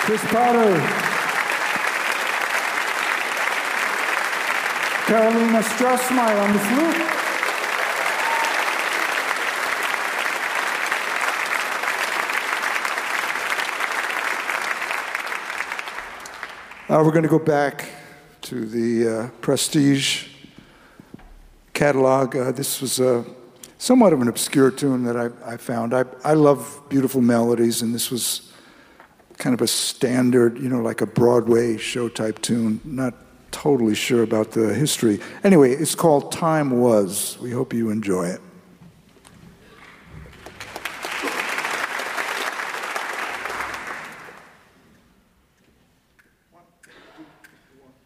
Chris Potter. Carolina Strassmeyer on the flute. We're going to go back to the Prestige catalog. This was somewhat of an obscure tune that I found. I love beautiful melodies, and this was kind of a standard, like a Broadway show type tune. Not totally sure about the history. Anyway, it's called Time Was. We hope you enjoy it.